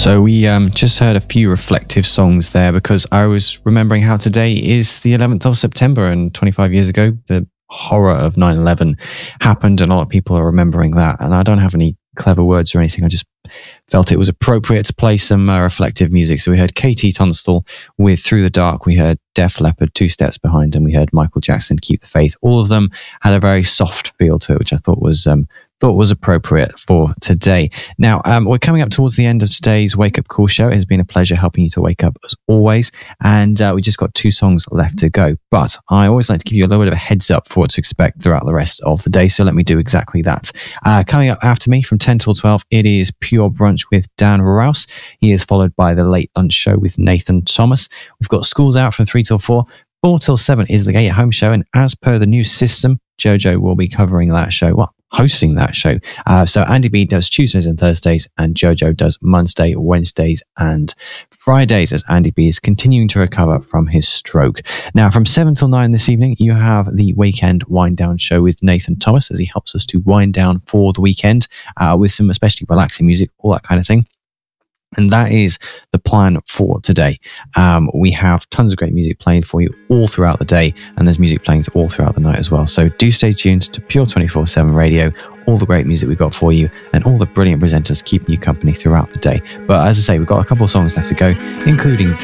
So we just heard a few reflective songs there because I was remembering how today is the 11th of September and 25 years ago, the horror of 9/11 happened and a lot of people are remembering that. And I don't have any clever words or anything. I just felt it was appropriate to play some reflective music. So we heard KT Tunstall with Through the Dark. We heard Def Leppard, Two Steps Behind, and we heard Michael Jackson, Keep the Faith. All of them had a very soft feel to it, which I thought was appropriate for today. Now, we're coming up towards the end of today's Wake Up Call show. It has been a pleasure helping you to wake up as always. And we just got 2 songs left to go. But I always like to give you a little bit of a heads up for what to expect throughout the rest of the day. So let me do exactly that. Coming up after me from 10 till 12, it is Pure Brunch with Dan Rouse. He is followed by the Late Lunch Show with Nathan Thomas. We've got Schools Out from 3 till 4. 4 till 7 is the Gay at Home show. And as per the new system, Jojo will be covering that show. Well, hosting that show. So Andy B does Tuesdays and Thursdays, and Jojo does Monday, Wednesdays, and Fridays, as Andy B is continuing to recover from his stroke. Now, from 7 till 9 this evening, you have the Weekend Wind Down show with Nathan Thomas, as he helps us to wind down for the weekend with some especially relaxing music, all that kind of thing. And that is the plan for today. We have tons of great music playing for you all throughout the day, and there's music playing all throughout the night as well. So do stay tuned to Pure 24/7 Radio, all the great music we've got for you, and all the brilliant presenters keeping you company throughout the day. But as I say, we've got a couple of songs left to go, including